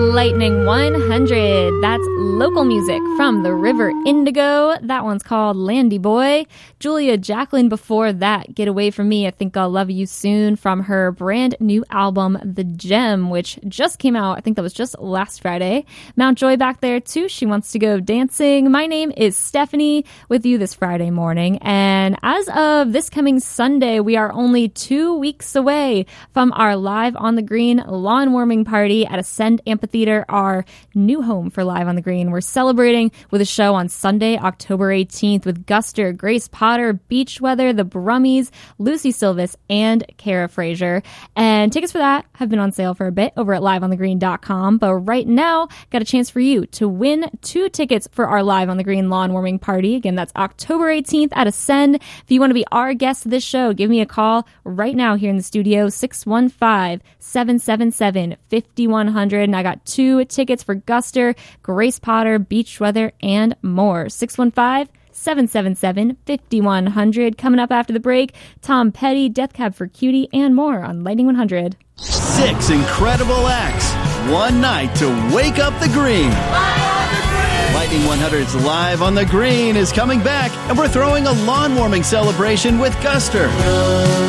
Lightning 100. That's local music from the River Indigo. That one's called Landy Boy. Julia Jacqueline before that, Get Away From Me, I Think I'll Love You Soon, from her brand new album, The Gem, which just came out. I think that was just last Friday. Mountjoy back there too. She Wants to Go Dancing. My name is Stephanie with you this Friday morning. And as of this coming Sunday, we are only 2 weeks away from our Live on the Green lawn warming party at Ascend Amphitheater, our new home for Live on the Green. We're celebrating with a show on Sunday, October 18th with Guster, Grace Potter, Beach Weather, the Brummies, Lucy Silvis, and Kara Frazier. And tickets for that have been on sale for a bit over at liveonthegreen.com. But right now, got a chance for you to win 2 tickets for our Live on the Green lawn warming party. Again, that's October 18th at Ascend. If you want to be our guest of this show, give me a call right now here in the studio, 615-777-5100. And I got 2 tickets for Guster, Grace Potter, Beach Weather, and more. 615-777-5100. Coming up after the break, Tom Petty, Death Cab for Cutie, and more on Lightning 100. 6 incredible acts, one night to wake up the green. Lightning 100's Live on the Green is coming back, and we're throwing a lawn warming celebration with Guster.